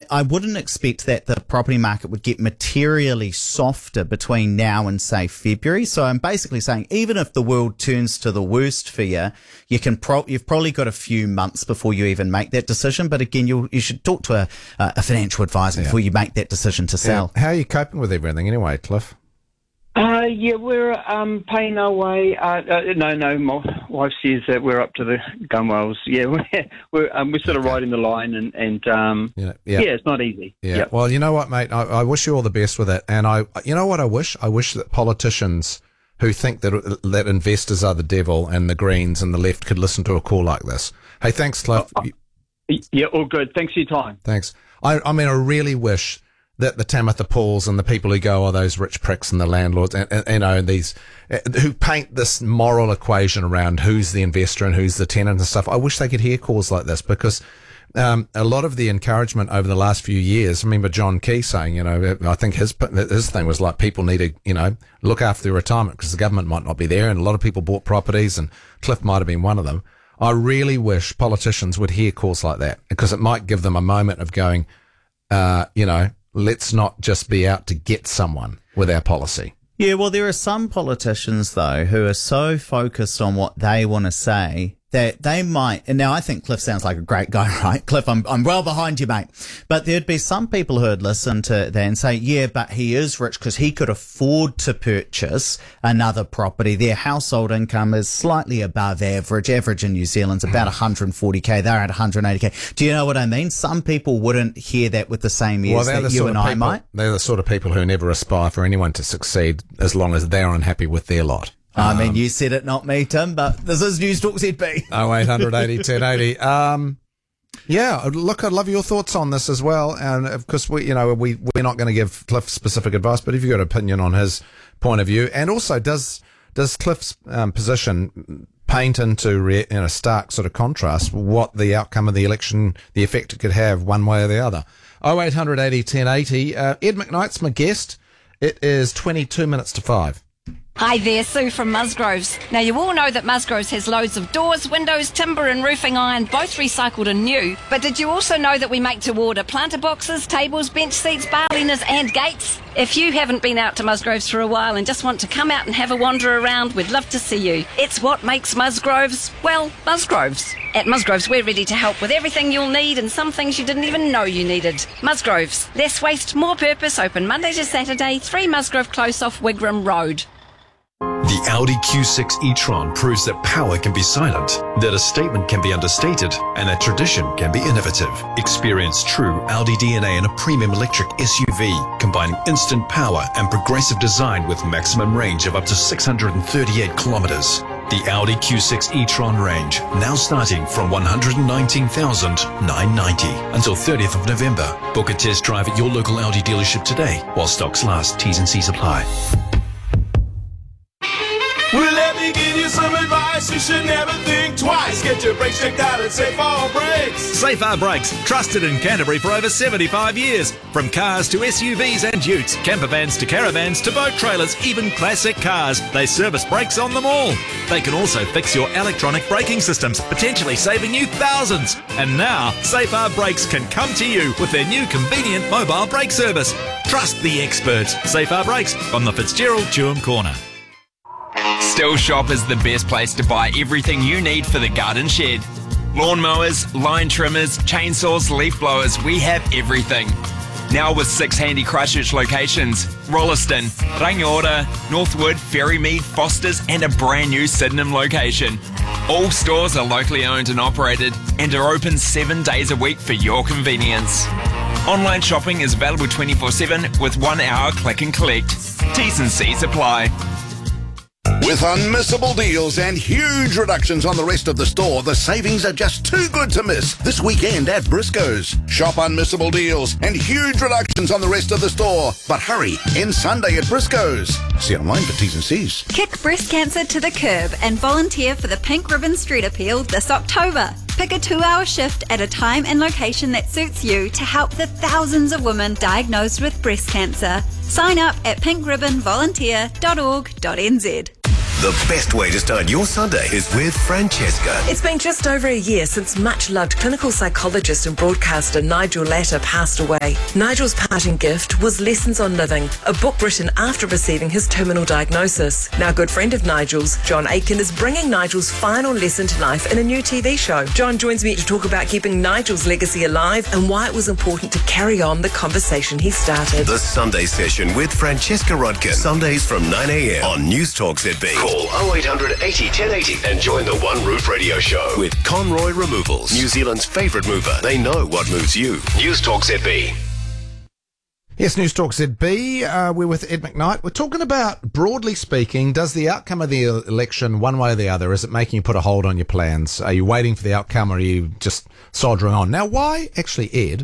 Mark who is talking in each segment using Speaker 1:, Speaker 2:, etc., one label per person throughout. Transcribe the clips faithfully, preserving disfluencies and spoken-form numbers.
Speaker 1: I wouldn't expect that the property market would get materially softer between now and, say, February. So I'm basically saying even if the world turns to the worst for you, you can pro- you've probably got a few months before you even make that decision. But again, you you should talk to a, a financial advisor yeah. before you make that decision to sell.
Speaker 2: Yeah. How are you coping with everything anyway, Cliff?
Speaker 3: Uh, yeah, we're um, paying our way. Uh, uh, no, no, my wife says that we're up to the gunwales. Yeah, we're we're, um, we're sort of
Speaker 2: okay.
Speaker 3: riding the line, and, and um,
Speaker 2: yeah, yeah.
Speaker 3: yeah, it's not easy.
Speaker 2: Yeah.
Speaker 3: Yep.
Speaker 2: Well, you know what, mate? I, I wish you all the best with it. And I, you know what I wish? I wish that politicians who think that that investors are the devil and the Greens and the left could listen to a call like this. Hey, thanks, Cliff.
Speaker 3: Oh, oh, yeah, all good. Thanks for your time.
Speaker 2: Thanks. I, I mean, I really wish that the Tamitha Pauls and the people who go, oh, those rich pricks and the landlords, and, and you know, these uh, who paint this moral equation around who's the investor and who's the tenant and stuff. I wish they could hear calls like this, because um, a lot of the encouragement over the last few years. I remember John Key saying, you know, I think his his thing was like people need to, you know, look after their retirement because the government might not be there, and a lot of people bought properties, and Cliff might have been one of them. I really wish politicians would hear calls like that, because it might give them a moment of going, uh, you know, let's not just be out to get someone with our policy.
Speaker 1: Yeah, well, there are some politicians, though, who are so focused on what they want to say that they might, and now I think Cliff sounds like a great guy, right? Cliff, I'm I'm well behind you, mate. But there'd be some people who'd listen to that and say, yeah, but he is rich because he could afford to purchase another property. Their household income is slightly above average. Average in New Zealand's about one hundred forty K. They're at one hundred eighty K. Do you know what I mean? Some people wouldn't hear that with the same ears
Speaker 2: well,
Speaker 1: that you and I
Speaker 2: people,
Speaker 1: might.
Speaker 2: They're the sort of people who never aspire for anyone to succeed as long as they're unhappy with their lot.
Speaker 1: I mean, you said it, not me, Tim, but this is News Talk Z B.
Speaker 2: oh eight hundred eighty ten eighty. Um, yeah, look, I'd love your thoughts on this as well. And of course, we, you know, we, we're not going to give Cliff specific advice, but if you've got an opinion on his point of view, and also does, does Cliff's um, position paint into re, in a stark sort of contrast what the outcome of the election, the effect it could have one way or the other? oh eight hundred eighty ten eighty. Uh, Ed McKnight's my guest. It is twenty-two minutes to five.
Speaker 4: Hi there, Sue from Musgroves. Now, you all know that Musgroves has loads of doors, windows, timber and roofing iron, both recycled and new. But did you also know that we make to order planter boxes, tables, bench seats, bar leaners and gates? If you haven't been out to Musgroves for a while and just want to come out and have a wander around, we'd love to see you. It's what makes Musgroves, well, Musgroves. At Musgroves, we're ready to help with everything you'll need and some things you didn't even know you needed. Musgroves, less waste, more purpose, open Monday to Saturday, three Musgrove Close off Wigram Road.
Speaker 5: The Audi Q six e-tron proves that power can be silent, that a statement can be understated, and that tradition can be innovative. Experience true Audi D N A in a premium electric S U V, combining instant power and progressive design with maximum range of up to six hundred thirty-eight kilometers. The Audi Q six e-tron range, now starting from one hundred nineteen thousand nine hundred ninety until thirtieth of November. Book a test drive at your local Audi dealership today, while stocks last. T's and C's apply.
Speaker 6: Well, let me give you some advice. You should never think twice. Get your brakes checked out at Safar Brakes.
Speaker 7: Safar Brakes, trusted in Canterbury for over seventy-five years. From cars to S U Vs and utes, camper vans to caravans to boat trailers, even classic cars, they service brakes on them all. They can also fix your electronic braking systems, potentially saving you thousands. And now, Safar Brakes can come to you with their new convenient mobile brake service. Trust the experts. Safar Brakes on the Fitzgerald Tuam Corner.
Speaker 8: Still Shop is the best place to buy everything you need for the garden shed. Lawnmowers, line trimmers, chainsaws, leaf blowers, we have everything. Now with six handy Christchurch locations: Rolleston, Rangiora, Northwood, Ferrymead, Fosters and a brand new Sydenham location. All stores are locally owned and operated and are open seven days a week for your convenience. Online shopping is available twenty-four seven with one hour click and collect. T's and C's apply.
Speaker 9: With unmissable deals and huge reductions on the rest of the store, the savings are just too good to miss this weekend at Briscoe's. Shop unmissable deals and huge reductions on the rest of the store. But hurry, end Sunday at Briscoe's. See online for T's and C's.
Speaker 10: Kick breast cancer to the curb and volunteer for the Pink Ribbon Street Appeal this October. Pick a two-hour shift at a time and location that suits you to help the thousands of women diagnosed with breast cancer. Sign up at pink ribbon volunteer dot org dot n z.
Speaker 11: The best way to start your Sunday is with Francesca.
Speaker 12: It's been just over a year since much-loved clinical psychologist and broadcaster Nigel Latta passed away. Nigel's parting gift was Lessons on Living, a book written after receiving his terminal diagnosis. Now, a good friend of Nigel's, John Aitken, is bringing Nigel's final lesson to life in a new T V show. John joins me to talk about keeping Nigel's legacy alive and why it was important to carry on the conversation he started.
Speaker 11: The Sunday Session with Francesca Rodkin. Sundays from nine a.m. on News Talk Z B. Call oh eight hundred eighty ten eighty and join the One Roof Radio Show with Conroy Removals, New Zealand's favourite mover. They know what moves you. News Talk Z B.
Speaker 2: Yes, News Talk Z B. Uh, we're with Ed McKnight. We're talking about, broadly speaking, does the outcome of the election, one way or the other, is it making you put a hold on your plans? Are you waiting for the outcome, or are you just soldiering on? Now, why, actually, Ed,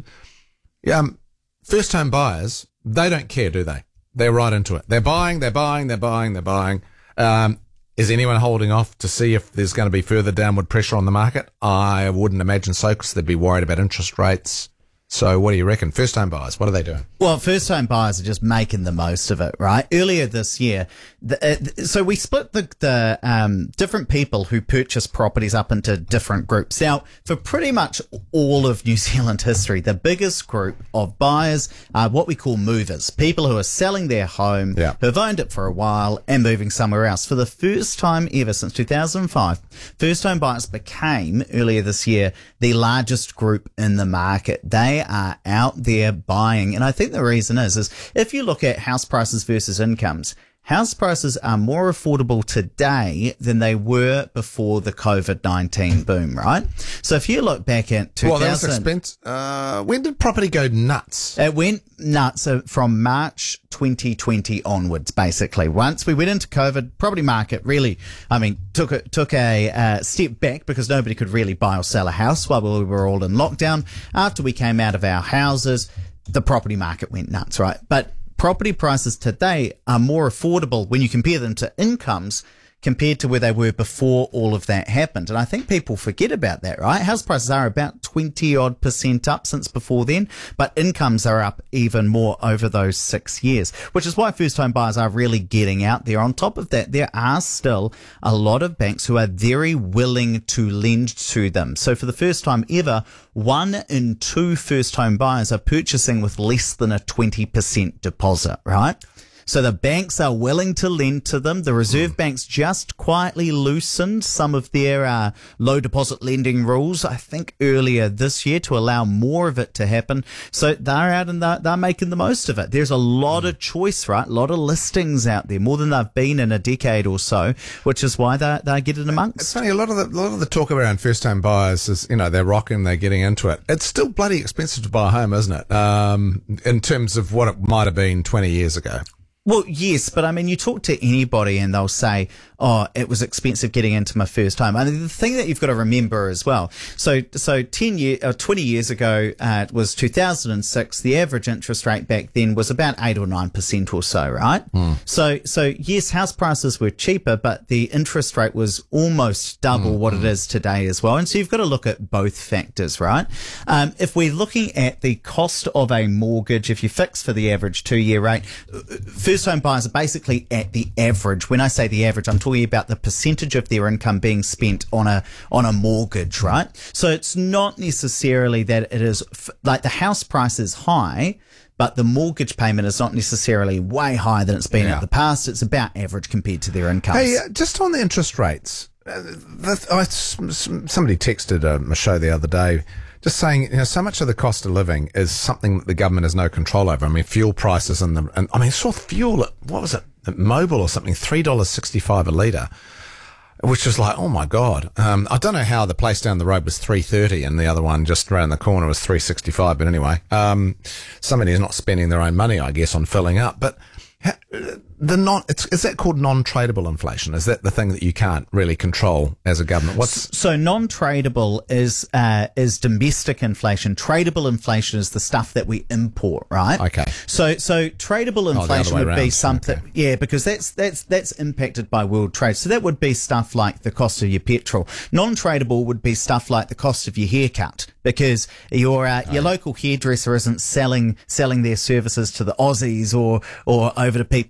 Speaker 2: um, first-home buyers, they don't care, do they? They're right into it. They're buying, they're buying, they're buying, they're buying. Um, is anyone holding off to see if there's going to be further downward pressure on the market? I wouldn't imagine so, because they'd be worried about interest rates. So what do you reckon? First-home buyers, what are they doing?
Speaker 1: Well, first-home buyers are just making the most of it, right? Earlier this year, the, uh, so we split the, the um, different people who purchase properties up into different groups. Now, for pretty much all of New Zealand history, the biggest group of buyers are what we call movers, people who are selling their home,
Speaker 2: yeah.
Speaker 1: who have owned it for a while and moving somewhere else. For the first time ever since two thousand five, first-home buyers became, earlier this year, the largest group in the market. They are out there buying. And I think the reason is, is if you look at house prices versus incomes, house prices are more affordable today than they were before the COVID nineteen boom, right? So if you look back at two thousand...
Speaker 2: Well, that was expensive. Uh, when did property go nuts?
Speaker 1: It went nuts uh, from March twenty twenty onwards, basically. Once we went into COVID, property market really, I mean, took a, took a uh, step back because nobody could really buy or sell a house while we were all in lockdown. After we came out of our houses, the property market went nuts, right? But property prices today are more affordable when you compare them to incomes compared to where they were before all of that happened. And I think people forget about that, right? House prices are about twenty odd percent up since before then, but incomes are up even more over those six years, which is why first home buyers are really getting out there. On top of that, there are still a lot of banks who are very willing to lend to them. So for the first time ever, one in two first home buyers are purchasing with less than a twenty percent deposit, right? So the banks are willing to lend to them. The Reserve Bank's just quietly loosened some of their uh, low deposit lending rules, I think, earlier this year to allow more of it to happen. So they're out and they're, they're making the most of it. There's a lot of choice, right? A lot of listings out there, more than they've been in a decade or so, which is why they're, they're getting amongst.
Speaker 2: It's funny, a lot of the, a lot of the talk around first-home buyers is, you know, they're rocking, they're getting into it. It's still bloody expensive to buy a home, isn't it? Um, in terms of what it might have been twenty years ago.
Speaker 1: Well, yes, but I mean, you talk to anybody and they'll say, oh, it was expensive getting into my first home. I mean, the thing that you've got to remember as well. So, so ten year, or twenty years ago, uh, it was two thousand six. The average interest rate back then was about eight or nine percent or so, right?
Speaker 2: Mm.
Speaker 1: So, so yes, house prices were cheaper, but the interest rate was almost double mm. what it is today as well. And so you've got to look at both factors, right? Um, if we're looking at the cost of a mortgage, if you fix for the average two year rate, first home buyers are basically at the average. When I say the average, I'm talking about the percentage of their income being spent on a on a mortgage, right? So it's not necessarily that it is f- like the house price is high, but the mortgage payment is not necessarily way higher than it's been
Speaker 2: yeah.
Speaker 1: in the past. It's about average compared to their incomes.
Speaker 2: Hey, uh, just on the interest rates, uh, the, I, somebody texted uh, a show the other day just saying, you know, so much of the cost of living is something that the government has no control over. I mean, fuel prices and the, and I mean, saw fuel at, what was it, at Mobil or something, three dollars sixty-five a litre, which was like, oh my God. Um, I don't know how the place down the road was three thirty and the other one just around the corner was three sixty-five. But anyway, um, somebody's not spending their own money, I guess, on filling up. But ha- the non, it's, is that called non-tradable inflation? Is that the thing that you can't really control as a government? What's
Speaker 1: so non-tradable is uh, is domestic inflation. Tradable inflation is the stuff that we import, right?
Speaker 2: Okay.
Speaker 1: So so tradable inflation
Speaker 2: oh,
Speaker 1: would
Speaker 2: around.
Speaker 1: be something,
Speaker 2: okay.
Speaker 1: yeah, because that's that's that's impacted by world trade. So that would be stuff like the cost of your petrol. Non-tradable would be stuff like the cost of your haircut, because your uh, your local hairdresser isn't selling selling their services to the Aussies or or over to people in Dubai.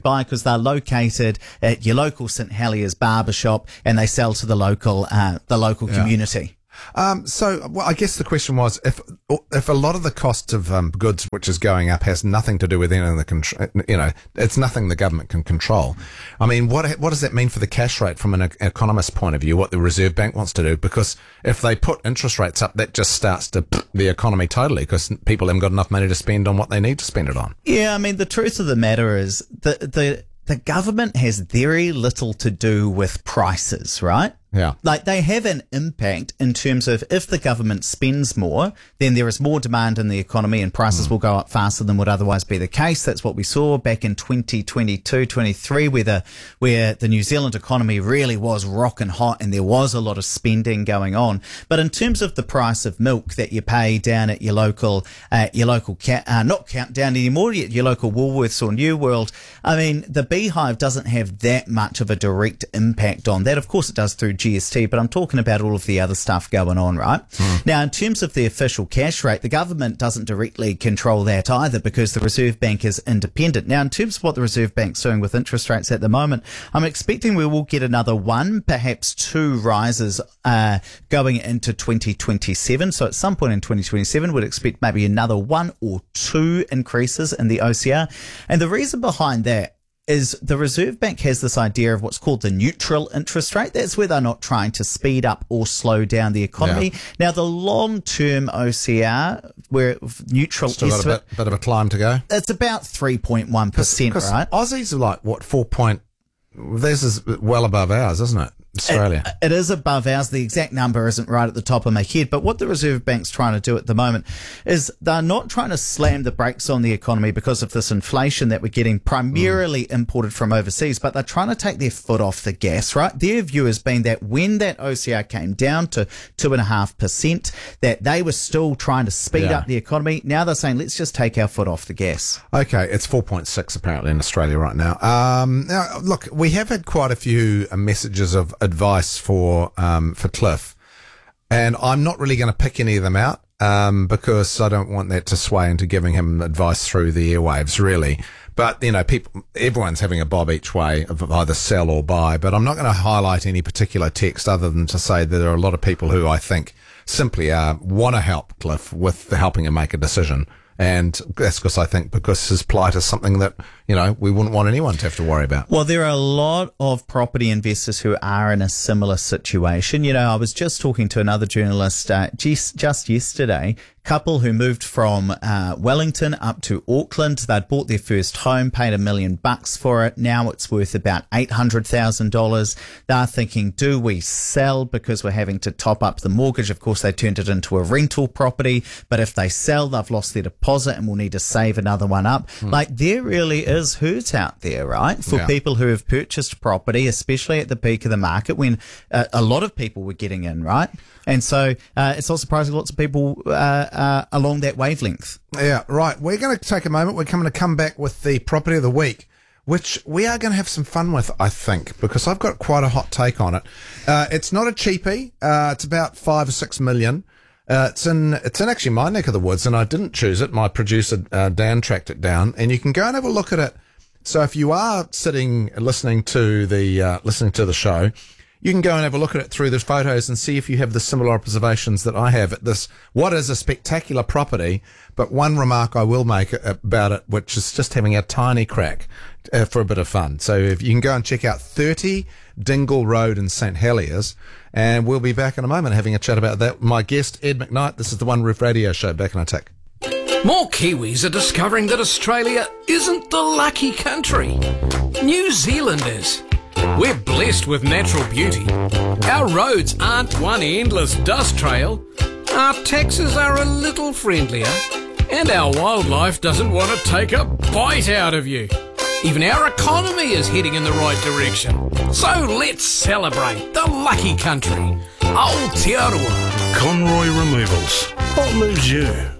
Speaker 1: buy because they're located at your local St Heliers barbershop and they sell to the local uh, the local
Speaker 2: Yeah.
Speaker 1: community.
Speaker 2: Um, so, well, I guess the question was if if a lot of the cost of um, goods which is going up has nothing to do with anything the contr- you know, it's nothing the government can control. I mean, what what does that mean for the cash rate from an e- economist point of view? What the Reserve Bank wants to do? Because if they put interest rates up, that just starts to the economy totally because people haven't got enough money to spend on what they need to spend it on.
Speaker 1: Yeah, I mean, the truth of the matter is the the the government has very little to do with prices, right?
Speaker 2: Yeah.
Speaker 1: Like they have an impact in terms of if the government spends more, then there is more demand in the economy and prices mm. will go up faster than would otherwise be the case. That's what we saw back in twenty twenty-two, twenty-three, where the, where the New Zealand economy really was rocking hot and there was a lot of spending going on. But in terms of the price of milk that you pay down at your local, uh, your local, ca- uh, not Countdown anymore, your, your local Woolworths or New World, I mean, the Beehive doesn't have that much of a direct impact on that. Of course it does through G S T, but I'm talking about all of the other stuff going on, right? Mm. Now, in terms of the official cash rate, the government doesn't directly control that either because the Reserve Bank is independent. Now, in terms of what the Reserve Bank's doing with interest rates at the moment, I'm expecting we will get another one, perhaps two rises uh, going into twenty twenty-seven. So at some point in twenty twenty-seven, we'd expect maybe another one or two increases in the O C R. And the reason behind that is the Reserve Bank has this idea of what's called the neutral interest rate. That's where they're not trying to speed up or slow down the economy.
Speaker 2: Yeah.
Speaker 1: Now, the long-term O C R, where neutral
Speaker 2: Still got a bit, bit of a climb to go.
Speaker 1: It's about three point one percent, right?
Speaker 2: Aussies are like, what, four point... This is well above ours, isn't it? Australia.
Speaker 1: It, it is above ours. The exact number isn't right at the top of my head. But what the Reserve Bank's trying to do at the moment is they're not trying to slam the brakes on the economy because of this inflation that we're getting primarily mm. imported from overseas, but they're trying to take their foot off the gas, right? Their view has been that when that O C R came down to two point five percent, that they were still trying to speed
Speaker 2: Yeah.
Speaker 1: up the economy. Now they're saying, let's just take our foot off the gas.
Speaker 2: Okay, it's four point six apparently in Australia right now. Um, now, look, we have had quite a few uh, messages of advice for um, for Cliff, and I'm not really going to pick any of them out um, because I don't want that to sway into giving him advice through the airwaves, really. But, you know, people, everyone's having a bob each way of either sell or buy, but I'm not going to highlight any particular text other than to say that there are a lot of people who I think simply uh, want to help Cliff with helping him make a decision. And that's because I think because his plight is something that, you know, we wouldn't want anyone to have to worry about.
Speaker 1: Well, there are a lot of property investors who are in a similar situation. You know, I was just talking to another journalist uh, just, just yesterday, couple who moved from uh, Wellington up to Auckland. They'd bought their first home, paid a million bucks for it. Now it's worth about eight hundred thousand dollars. They're thinking, do we sell because we're having to top up the mortgage? Of course, they turned it into a rental property, but if they sell, they've lost their deposit and will need to save another one up. Hmm. Like, there really is hurt out there, right? For
Speaker 2: Yeah.
Speaker 1: people who have purchased property, especially at the peak of the market when uh, a lot of people were getting in, right? And so uh, it's not surprising lots of people uh, uh, along that wavelength.
Speaker 2: Yeah, right. We're going to take a moment. We're going to come back with the property of the week, which we are going to have some fun with, I think, because I've got quite a hot take on it. Uh, it's not a cheapie. Uh, it's about five or six million. Uh, it's in, it's in actually my neck of the woods, and I didn't choose it. My producer, uh, Dan, tracked it down, and you can go and have a look at it. So if you are sitting, listening to the, uh, listening to the show, you can go and have a look at it through the photos and see if you have the similar observations that I have at this, what is a spectacular property. But one remark I will make about it, which is just having a tiny crack uh, for a bit of fun. So if you can go and check out thirty Dingle Road in St Heliers, and we'll be back in a moment having a chat about that. My guest, Ed McKnight. This is the One Roof Radio Show. Back in a tick.
Speaker 13: More Kiwis are discovering that Australia isn't the lucky country. New Zealand is. We're blessed with natural beauty. Our roads aren't one endless dust trail. Our taxes are a little friendlier. And our wildlife doesn't want to take a bite out of you. Even our economy is heading in the right direction. So let's celebrate the lucky country. Aotearoa.
Speaker 14: Conroy Removals. What moves you?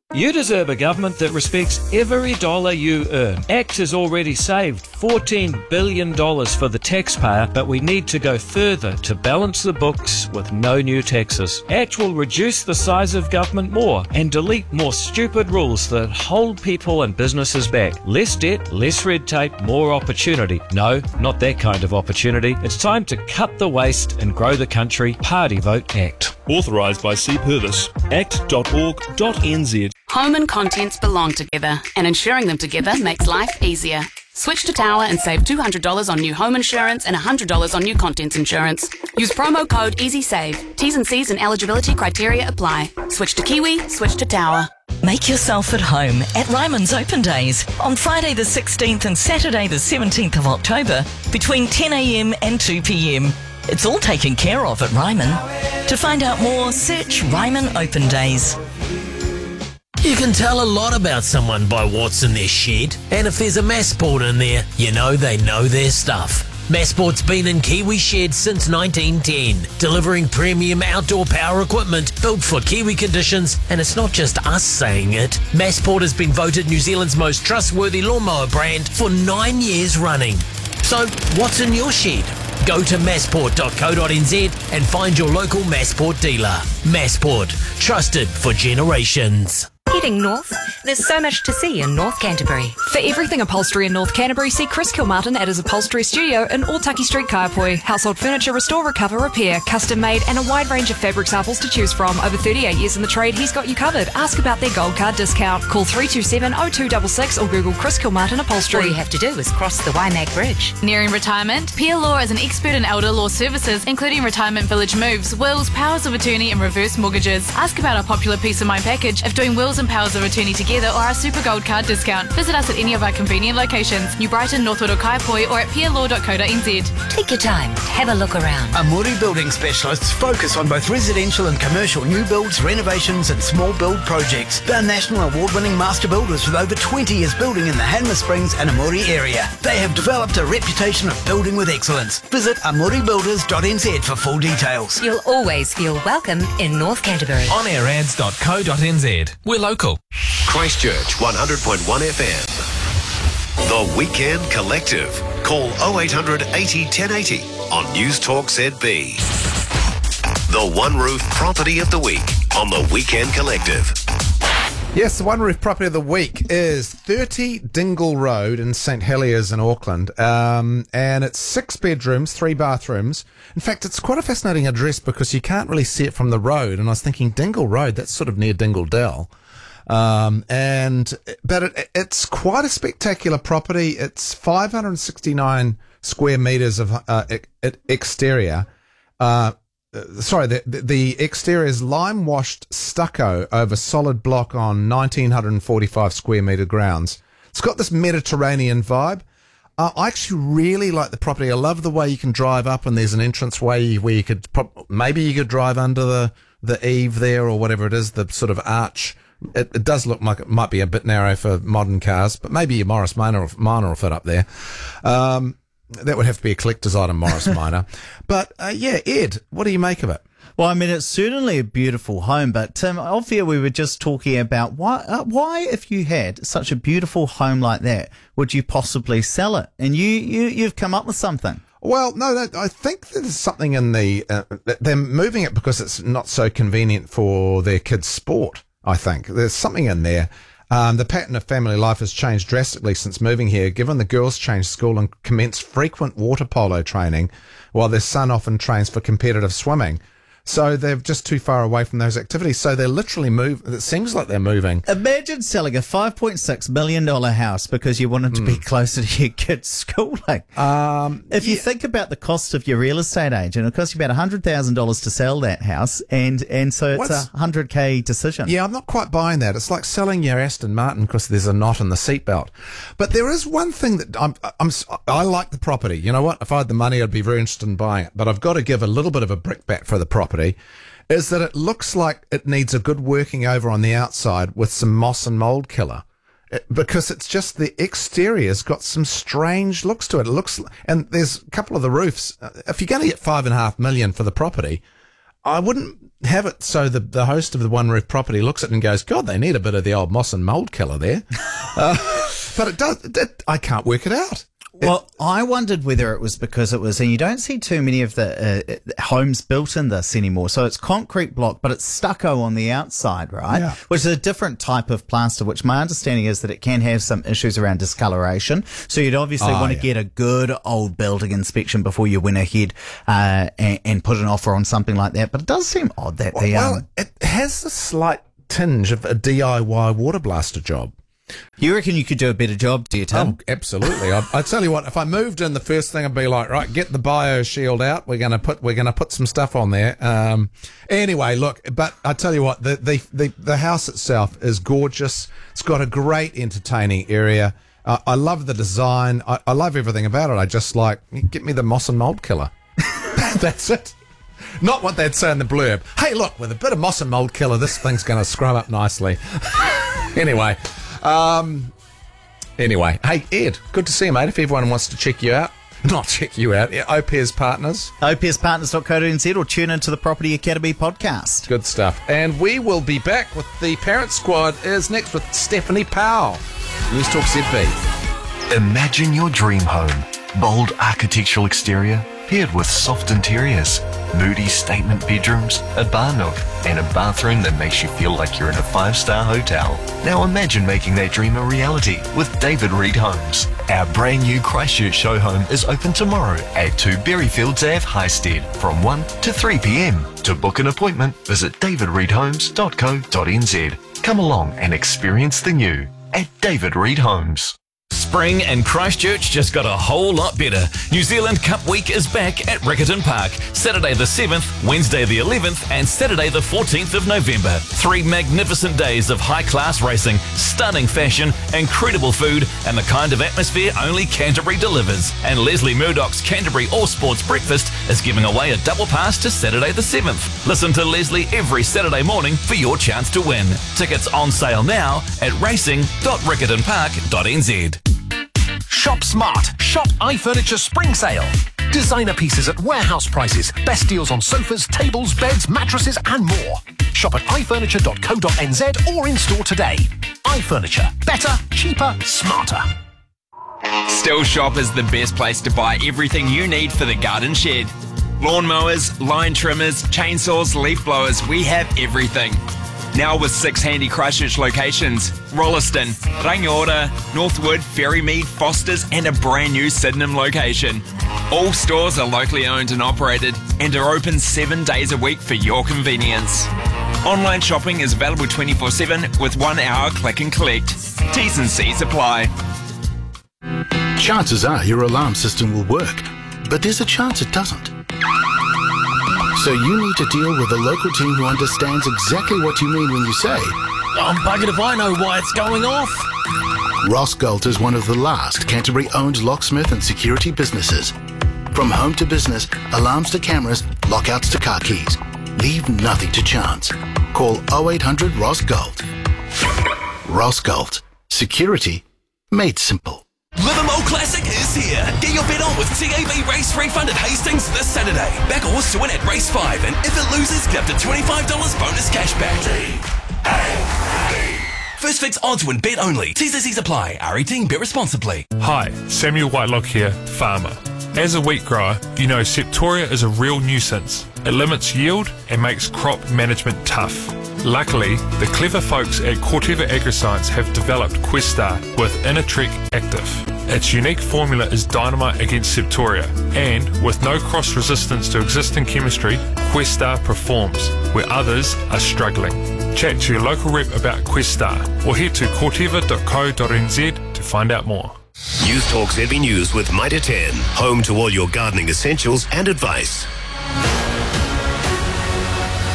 Speaker 14: You deserve a government that respects every dollar you earn. ACT has already saved fourteen billion dollars for the taxpayer, but we need to go further to balance the books with no new taxes. ACT will reduce the size of government more and delete more stupid rules that hold people and businesses back. Less debt, less red tape, more opportunity. No, not that kind of opportunity. It's time to cut the waste and grow the country. Party vote ACT.
Speaker 15: Authorised by C. Purvis. act dot org dot n z.
Speaker 16: Home and contents belong together, and insuring them together makes life easier. Switch to Tower and save two hundred dollars on new home insurance and one hundred dollars on new contents insurance. Use promo code EasySave. T's and C's and eligibility criteria apply. Switch to Kiwi, switch to Tower.
Speaker 17: Make yourself at home at Ryman's Open Days on Friday the sixteenth and Saturday the seventeenth of October between ten a m and two p m. It's all taken care of at Ryman. To find out more, search Ryman Open Days.
Speaker 18: You can tell a lot about someone by what's in their shed, and if there's a Massport in there, you know they know their stuff. Massport's been in Kiwi sheds since nineteen ten, delivering premium outdoor power equipment built for Kiwi conditions, and it's not just us saying it. Massport has been voted New Zealand's most trustworthy lawnmower brand for nine years running. So, what's in your shed? Go to massport dot co dot n z and find your local Massport dealer. Massport, trusted for generations.
Speaker 19: Heading north, there's so much to see in North Canterbury.
Speaker 20: For everything upholstery in North Canterbury, see Chris Kilmartin at his upholstery studio in Otaki Street, Kaiapoi. Household furniture, restore, recover, repair, custom made, and a wide range of fabric samples to choose from. Over thirty-eight years in the trade, he's got you covered. Ask about their gold card discount. Call three two seven, oh two six six or Google Chris Kilmartin Upholstery.
Speaker 19: All you have to do is cross the Waimak Bridge.
Speaker 21: Nearing retirement? Peer Law is an expert in elder law services, including retirement village moves, wills, powers of attorney, and reverse mortgages. Ask about our popular Peace of Mind package if doing wills and powers of attorney together, or our Super Gold Card discount. Visit us at any of our convenient locations, New Brighton, Northwood or Kaiapoi, or at peer law dot co dot n z.
Speaker 19: Take your time, have a look around.
Speaker 22: Amuri Building Specialists focus on both residential and commercial new builds, renovations and small build projects. They're national award-winning master builders with over twenty years building in the Hanmer Springs and Amuri area. They have developed a reputation of building with excellence. Visit amuri builders dot n z for full details.
Speaker 19: You'll always feel welcome in North Canterbury.
Speaker 18: on air ads dot co dot n z. We're local.
Speaker 11: Christchurch one hundred point one F M. The Weekend Collective. Call oh eight hundred eighty ten eighty on News Talk Z B. The One Roof Property of the Week on The Weekend Collective.
Speaker 2: Yes, the One Roof Property of the Week is thirty Dingle Road in St Heliers in Auckland. Um, and it's six bedrooms, three bathrooms. In fact, it's quite a fascinating address because you can't really see it from the road. And I was thinking, Dingle Road, that's sort of near Dingle Dell. Um, and, but it, it's quite a spectacular property. It's five hundred sixty-nine square meters of, uh, e- exterior. Uh, sorry, the, the exterior is lime washed stucco over solid block on one thousand nine hundred forty-five square meter grounds. It's got this Mediterranean vibe. Uh, I actually really like the property. I love the way you can drive up and there's an entrance way where you could, maybe you could drive under the, the eave there or whatever it is, the sort of arch. It, it does look like it might be a bit narrow for modern cars, but maybe your Morris Minor, Minor will fit up there. Um, that would have to be a collector's item, Morris Minor. But, uh, yeah, Ed, what do you make of it?
Speaker 1: Well, I mean, it's certainly a beautiful home, but Tim, off here we were just talking about why, uh, why, if you had such a beautiful home like that, would you possibly sell it? And you, you, you've come up with something.
Speaker 2: Well, no, no, I think there's something in the, uh, they're moving it because it's not so convenient for their kids' sport. I think there's something in there. Um, the pattern of family life has changed drastically since moving here, given the girls changed school and commenced frequent water polo training, while their son often trains for competitive swimming. So they're just too far away from those activities. So they're literally move. It seems like they're moving.
Speaker 1: Imagine selling a five point six million dollars house because you wanted to mm. be closer to your kids' schooling.
Speaker 2: Um,
Speaker 1: if you yeah. think about the cost of your real estate agent, it costs you about one hundred thousand dollars to sell that house. And, and so it's What's, a one hundred K decision.
Speaker 2: Yeah, I'm not quite buying that. It's like selling your Aston Martin because there's a knot in the seatbelt. But there is one thing that I'm, I'm, I like the property. You know what? If I had the money, I'd be very interested in buying it. But I've got to give a little bit of a brickbat for the property. Is that it looks like it needs a good working over on the outside with some moss and mold killer. It, because it's just the exterior's got some strange looks to it. It looks, and there's a couple of the roofs. If you're going to get five and a half million for the property, I wouldn't have it so the the host of the One Roof property looks at it and goes, God, they need a bit of the old moss and mould killer there. uh, but it does. It, I can't work it out.
Speaker 1: Well, I wondered whether it was because it was, and you don't see too many of the uh, homes built in this anymore. So it's concrete block, but it's stucco on the outside, right?
Speaker 2: Yeah.
Speaker 1: Which is a different type of plaster, which my understanding is that it can have some issues around discoloration. So you'd obviously
Speaker 2: Oh,
Speaker 1: want to
Speaker 2: yeah.
Speaker 1: get a good old building inspection before you went ahead uh, and, and put an offer on something like that. But it does seem odd that the...
Speaker 2: Well,
Speaker 1: um,
Speaker 2: it has a slight tinge of a D I Y water blaster job.
Speaker 1: You reckon you could do a better job, do you, Tim?
Speaker 2: Oh, absolutely. I, I tell you what, if I moved in, the first thing I'd be like, right, get the bio shield out. We're gonna put we're gonna put some stuff on there. Um, anyway, look, but I tell you what, the the the, the house itself is gorgeous. It's got a great entertaining area. Uh, I love the design. I, I love everything about it. I just like get me the moss and mold killer. That's it. Not what they'd say in the blurb. Hey, look, with a bit of moss and mold killer, this thing's going to scrub up nicely. Anyway. Um, anyway, hey, Ed, good to see you, mate. If everyone wants to check you out, not check you out, yeah, O P S Partners.
Speaker 1: O P S partners dot co dot n z or tune into the Property Academy podcast.
Speaker 2: Good stuff. And we will be back with the Parent Squad is next with Stephanie Powell. News Talk Z B.
Speaker 3: Imagine your dream home. Bold architectural exterior paired with soft interiors. Moody statement bedrooms, a bar nook, and a bathroom that makes you feel like you're in a five-star hotel. Now imagine making that dream a reality with David Reed Homes. Our brand new Christchurch show home is open tomorrow at two Berryfields Ave, Highstead from one to three p.m. To book an appointment, visit david reed homes dot co dot n z. Come along and experience the new at David Reed Homes.
Speaker 7: Spring and Christchurch just got a whole lot better. New Zealand Cup Week is back at Riccarton Park. Saturday the seventh, Wednesday the eleventh and Saturday the fourteenth of November. Three magnificent days of high-class racing, stunning fashion, incredible food and the kind of atmosphere only Canterbury delivers. And Leslie Murdoch's Canterbury All Sports Breakfast is giving away a double pass to Saturday the seventh. Listen to Leslie every Saturday morning for your chance to win. Tickets on sale now at racing dot riccarton park dot n z.
Speaker 4: Shop smart. Shop iFurniture Spring Sale. Designer pieces at warehouse prices. Best deals on sofas, tables, beds, mattresses and more. Shop at i furniture dot co dot n z or in store today. iFurniture. Better, cheaper, smarter.
Speaker 8: Still Shop is the best place to buy everything you need for the garden shed. Lawnmowers, line trimmers, chainsaws, leaf blowers, we have everything. Now with six handy Christchurch locations: Rolleston, Rangiora, Northwood, Ferrymead, Fosters and a brand new Sydenham location. All stores are locally owned and operated and are open seven days a week for your convenience. Online shopping is available twenty-four seven with one hour click and collect. T's and C's apply.
Speaker 9: Chances are your alarm system will work, but there's a chance it doesn't. So you need to deal with a local team who understands exactly what you mean when you say,
Speaker 18: I'm buggered if I know why it's going off.
Speaker 9: Ross Galt is one of the last Canterbury-owned locksmith and security businesses. From home to business, alarms to cameras, lockouts to car keys. Leave nothing to chance. Call oh eight hundred Ross Galt. Ross Galt. Security made simple.
Speaker 23: Livermore Classic is here. Get your bet on with T A B Race Refund at Hastings this Saturday. Back a horse to win at race five, and if it loses, get up to twenty-five dollars bonus cash back. First fix odds win bet only. T's and C's apply. R eighteen, bet responsibly.
Speaker 24: Hi, Samuel Whitelock here, farmer. As a wheat grower, you know Septoria is a real nuisance. It limits yield and makes crop management tough. Luckily, the clever folks at Corteva Agriscience have developed Questar with Innertrek Active. Its unique formula is dynamite against Septoria, and with no cross resistance to existing chemistry, Questar performs where others are struggling. Chat to your local rep about Questar or head to corteva dot co dot n z to find out more.
Speaker 11: News Talk Z B News with Mitre ten, home to all your gardening essentials and advice.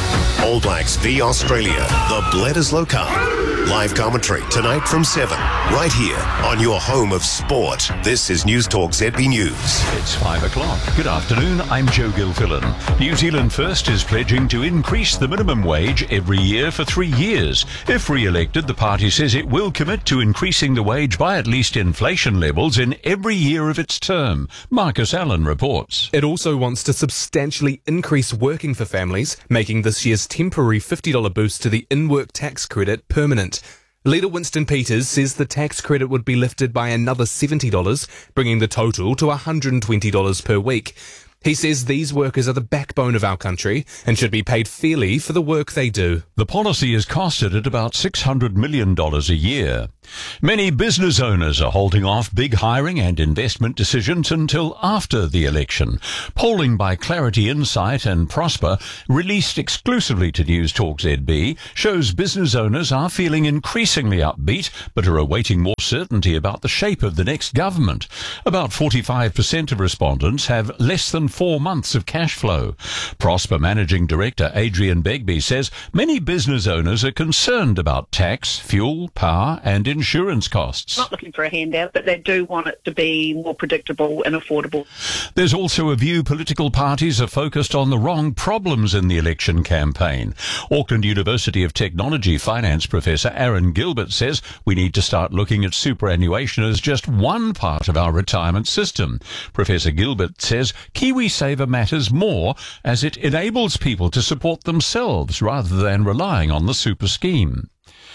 Speaker 11: All Blacks v Australia, the Bledisloe Cup. Live commentary tonight from seven, right here on your home of sport. This is News Talk Z B News.
Speaker 5: It's five o'clock. Good afternoon, I'm Joe Gilfillan. New Zealand First is pledging to increase the minimum wage every year for three years. If re-elected, the party says it will commit to increasing the wage by at least inflation levels in every year of its term. Marcus Allen reports.
Speaker 6: It also wants to substantially increase working for families, making this year's temporary fifty dollars boost to the in-work tax credit permanent. Leader Winston Peters says the tax credit would be lifted by another seventy dollars, bringing the total to one hundred twenty dollars per week. He says these workers are the backbone of our country and should be paid fairly for the work they do.
Speaker 5: The policy is costed at about six hundred million dollars a year. Many business owners are holding off big hiring and investment decisions until after the election. Polling by Clarity Insight and Prosper, released exclusively to News Talk Z B, shows business owners are feeling increasingly upbeat but are awaiting more certainty about the shape of the next government. About forty-five percent of respondents have less than four months of cash flow. Prosper Managing Director Adrian Begbie says many business owners are concerned about tax, fuel, power and insurance costs.
Speaker 10: Not looking for a handout, but they do want it to be more predictable and affordable.
Speaker 5: There's also a view political parties are focused on the wrong problems in the election campaign. Auckland University of Technology finance professor Aaron Gilbert says we need to start looking at superannuation as just one part of our retirement system. Professor Gilbert says KiwiSaver matters more as it enables people to support themselves rather than relying on the super scheme.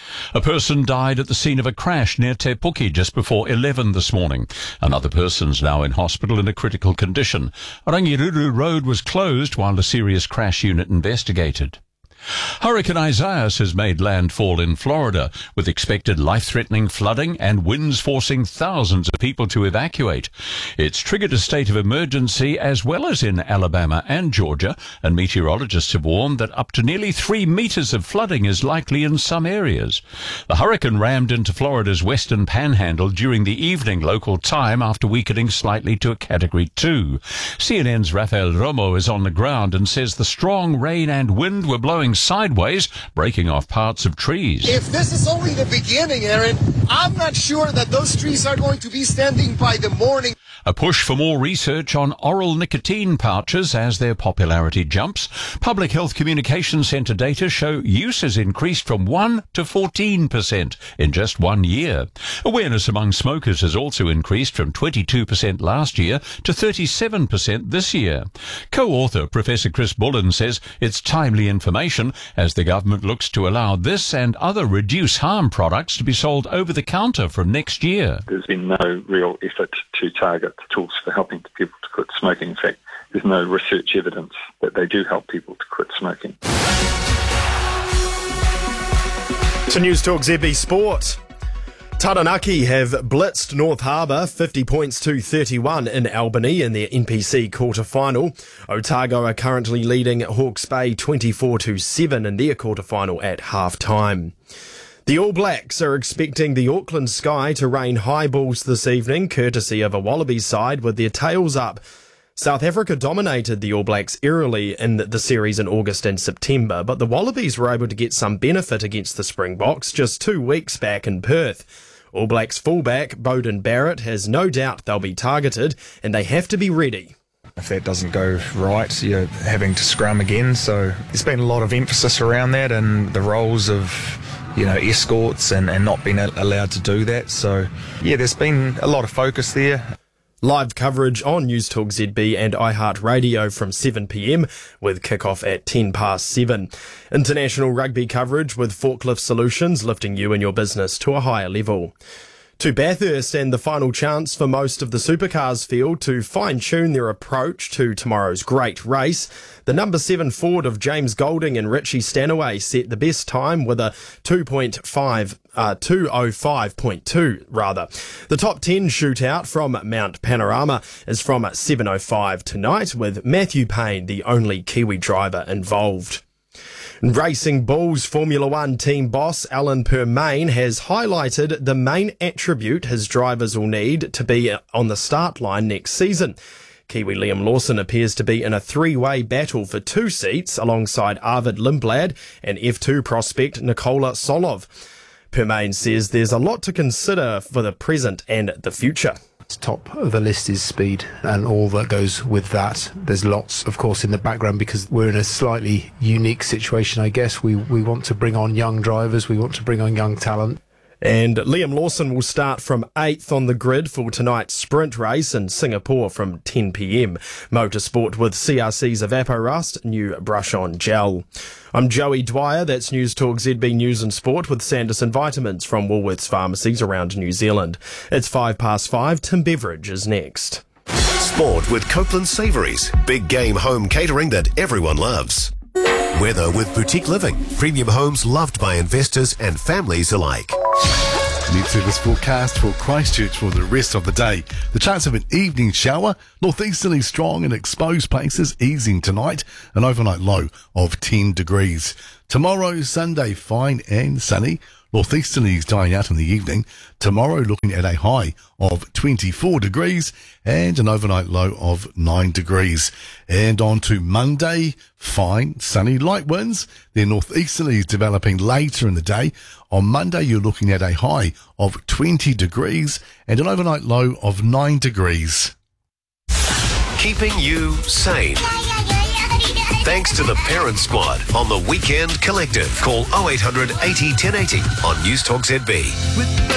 Speaker 5: A person died at the scene of a crash near Te Puke just before eleven this morning. Another person's now in hospital in a critical condition. Rangiruru Road was closed while a serious crash unit investigated. Hurricane Isaias has made landfall in Florida, with expected life-threatening flooding and winds forcing thousands of people to evacuate. It's triggered a state of emergency as well as in Alabama and Georgia, and meteorologists have warned that up to nearly three meters of flooding is likely in some areas. The hurricane rammed into Florida's western panhandle during the evening local time after weakening slightly to a Category two. C N N's Rafael Romo is on the ground and says the strong rain and wind were blowing sideways, breaking off parts of trees.
Speaker 12: If this is only the beginning, Aaron, I'm not sure that those trees are going to be standing by the morning.
Speaker 5: A push for more research on oral nicotine pouches as their popularity jumps. Public Health Communications Centre data show use has increased from one to fourteen percent in just one year. Awareness among smokers has also increased from twenty-two percent last year to thirty-seven percent this year. Co-author Professor Chris Bullen says it's timely information as the government looks to allow this and other reduce harm products to be sold over the counter from next year.
Speaker 25: There's been no real effort to target tools for helping people to quit smoking. In fact, there's no research evidence that they do help people to quit smoking.
Speaker 26: To News Talk Z B Sport. Taranaki have blitzed North Harbour fifty points to thirty-one in Albany in their N P C quarter-final. Otago are currently leading Hawke's Bay twenty-four to seven in their quarter-final at half-time. The All Blacks are expecting the Auckland sky to rain high balls this evening, courtesy of a Wallabies side with their tails up. South Africa dominated the All Blacks eerily in the series in August and September, but the Wallabies were able to get some benefit against the Springboks just two weeks back in Perth. All Blacks fullback Beauden Barrett has no doubt they'll be targeted, and they have to be ready.
Speaker 27: If that doesn't go right, you're having to scrum again, so there's been a lot of emphasis around that and the roles of, you know, escorts and, and not being allowed to do that. So, yeah, there's been a lot of focus there.
Speaker 26: Live coverage on News Talk Z B and iHeartRadio from seven p m with kickoff at ten past seven. International rugby coverage with Forklift Solutions lifting you and your business to a higher level. To Bathurst and the final chance for most of the supercars field to fine-tune their approach to tomorrow's great race. The number seven Ford of James Golding and Richie Stanaway set the best time with a two point five, uh, two oh five point two rather. The top ten shootout from Mount Panorama is from seven oh five tonight with Matthew Payne, the only Kiwi driver involved. Racing Bulls Formula One team boss Alan Permain has highlighted the main attribute his drivers will need to be on the start line next season. Kiwi Liam Lawson appears to be in a three-way battle for two seats alongside Arvid Lindblad and F two prospect Nikola Solov. Permain says there's a lot to consider for the present and the future.
Speaker 13: Top of the list is speed and all that goes with that. There's lots, of course, in the background because we're in a slightly unique situation, I guess. We, we want to bring on young drivers. We want to bring on young talent.
Speaker 26: And Liam Lawson will start from eighth on the grid for tonight's sprint race in Singapore from ten p.m. Motorsport with C R C's Evaporust, new brush-on gel. I'm Joey Dwyer, that's News Talk Z B News and Sport with Sanderson Vitamins from Woolworths pharmacies around New Zealand. It's five past five, Tim Beveridge is next.
Speaker 11: Sport with Copeland Savouries, big game home catering that everyone loves. Weather with Boutique Living, premium homes loved by investors and families alike.
Speaker 14: Mid service forecast for Christchurch for the rest of the day. The chance of an evening shower, northeasterly strong in exposed places, easing tonight, an overnight low of ten degrees. Tomorrow, Sunday, fine and sunny. Northeasterlies dying out in the evening. Tomorrow looking at a high of twenty-four degrees and an overnight low of nine degrees. And on to Monday, fine, sunny, light winds. Then northeasterlies developing later in the day. On Monday you're looking at a high of twenty degrees and an overnight low of nine degrees.
Speaker 11: Keeping you sane. Thanks to the Parent Squad on the Weekend Collective. Call oh eight hundred eighty ten eighty on News Talk Z B.